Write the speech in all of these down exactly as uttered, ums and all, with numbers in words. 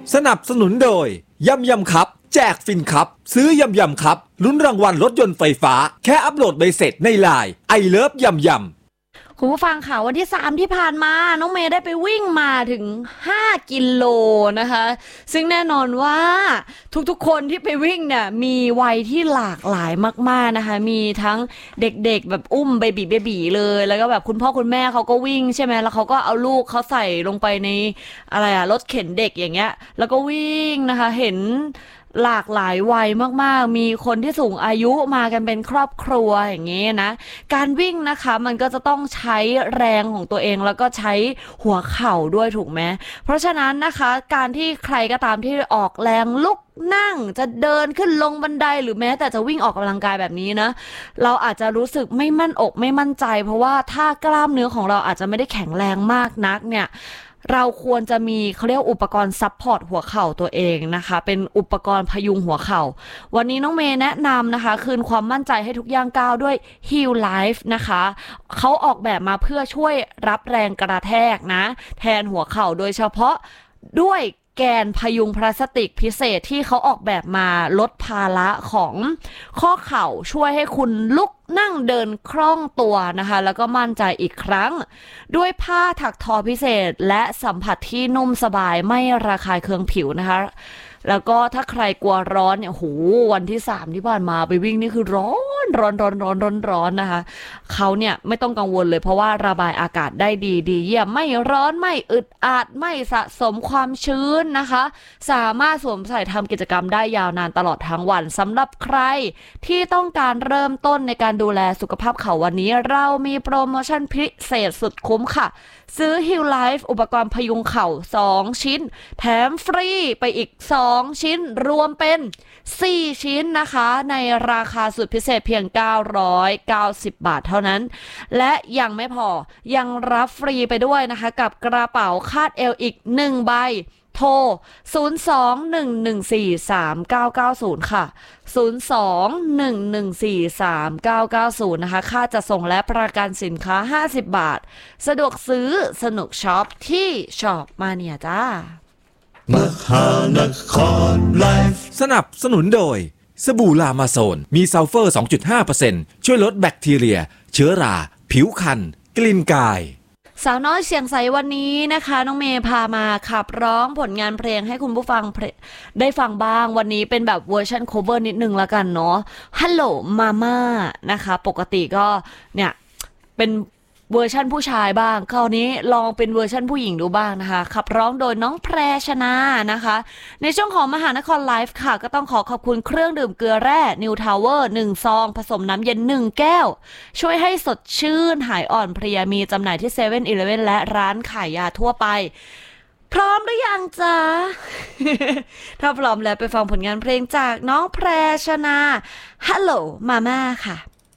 สนับสนุนโดยยำยำครับแจกฟินครับซื้อยำยำครับลุ้นรางวัลรถยนต์ไฟฟ้าแค่อัปโหลดใบเสร็จในไลน์ไอเลิฟยำยำคุณผู้ฟังค่ะวันที่สามที่ผ่านมาน้องเมย์ได้ไปวิ่งมาถึงห้ากิโลนะคะซึ่งแน่นอนว่าทุกๆคนที่ไปวิ่งเนี่ยมีวัยที่หลากหลายมากๆนะคะมีทั้งเด็กๆแบบอุ้มเบบีเบบีเลยแล้วก็แบบคุณพ่อคุณแม่เขาก็วิ่งใช่ไหมแล้วเขาก็เอาลูกเขาใส่ลงไปในอะไรอะรถเข็นเด็กอย่างเงี้ยแล้วก็วิ่งนะคะเห็นหลากหลายวัยมากๆมีคนที่สูงอายุมากันเป็นครอบครัวอย่างงี้นะการวิ่งนะคะมันก็จะต้องใช้แรงของตัวเองแล้วก็ใช้หัวเข่าด้วยถูกไหมเพราะฉะนั้นนะคะการที่ใครก็ตามที่ออกแรงลุกนั่งจะเดินขึ้นลงบันไดหรือแม้แต่จะวิ่งออกกำลังกายแบบนี้นะเราอาจจะรู้สึกไม่มั่นอกไม่มั่นใจเพราะว่าถ้ากล้ามเนื้อของเราอาจจะไม่ได้แข็งแรงมากนักเนี่ยเราควรจะมีเขาเรียกอุปกรณ์ซัพพอร์ตหัวเข่าตัวเองนะคะเป็นอุปกรณ์พยุงหัวเข่าวันนี้น้องเมย์แนะนำนะคะคืนความมั่นใจให้ทุกย่างก้าวด้วย Heal Life นะคะเขาออกแบบมาเพื่อช่วยรับแรงกระแทกนะแทนหัวเข่าโดยเฉพาะด้วยแกนพยุงพลาสติกพิเศษที่เขาออกแบบมาลดภาระของข้อเข่าช่วยให้คุณลุกนั่งเดินคล่องตัวนะคะแล้วก็มั่นใจอีกครั้งด้วยผ้าถักทอพิเศษและสัมผัสที่นุ่มสบายไม่ระคายเคืองผิวนะคะแล้วก็ถ้าใครกลัวร้อนเนี่ยโหวันที่สามที่ผ่านมาไปวิ่งนี่คือร้อนร้อนร้อนร้อนร้อนร้อนนะคะเขาเนี่ยไม่ต้องกังวลเลยเพราะว่าระบายอากาศได้ดีดีเยี่ยมไม่ร้อนไม่อึดอัดไม่สะสมความชื้นนะคะสามารถสวมใส่ทำกิจกรรมได้ยาวนานตลอดทั้งวันสำหรับใครที่ต้องการเริ่มต้นในการดูแลสุขภาพเข่าวันนี้เรามีโปรโมชั่นพิเศษสุดคุ้มค่ะซื้อ Heal Life อุปกรณ์พยุงเข่าสองชิ้นแถมฟรีไปอีกสองชิ้นรวมเป็นสี่ชิ้นนะคะในราคาสุดพิเศษเพียงเก้าร้อยเก้าสิบบาทเท่านั้นและยังไม่พอยังรับฟรีไปด้วยนะคะกับกระเป๋าคาดเอวอีกหนึ่งใบโทรศูนย์ สอง หนึ่ง หนึ่ง สี่ สาม เก้า เก้า ศูนย์ค่ะศูนย์ สอง หนึ่ง หนึ่ง สี่ สาม เก้า เก้า ศูนย์นะคะค่าจัดส่งและประกันสินค้าห้าสิบบาทสะดวกซื้อสนุกช็อปที่ช็อปมาเนียจ้ามหานครไลฟ์สนับสนุนโดยสบู่ลามาโซนมีซัลเฟอร์ สองจุดห้าเปอร์เซ็นต์ ช่วยลดแบคทีเรียเชื้อราผิวคันกลิ่นกายสาวน้อยเสียงใสวันนี้นะคะน้องเมย์พามาขับร้องผลงานเพลงให้คุณผู้ฟังได้ฟังบ้างวันนี้เป็นแบบเวอร์ชันโคเวอร์นิดนึงละกันเนาะฮัลโหลมาม่านะคะปกติก็เนี่ยเป็นเวอร์ชันผู้ชายบ้างคราวนี้ลองเป็นเวอร์ชันผู้หญิงดูบ้างนะคะขับร้องโดยน้องแพรชนานะคะในช่วงของมหานครไลฟ์ค่ะก็ต้องขอขอบคุณเครื่องดื่มเกลือแร่นิวทาวเวอร์หนึ่งซองผสมน้ำเย็นหนึ่งแก้วช่วยให้สดชื่นหายอ่อนเพลียมีจำหน่ายที่เซเว่นอีเลฟเว่นและร้านขายยาทั่วไปพร้อมหรือยังจ๊ะ ถ้าพร้อมแล้วไปฟังผลงานเพลงจากน้องแพรชนาฮัลโหลมาม่าค่ะ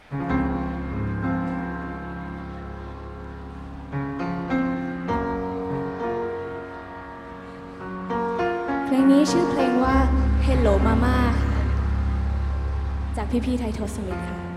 เพลงนี้ชื่อเพลงว่า Hello Mama ค่ะจากพี่ๆไทยทศมิตรค่ะ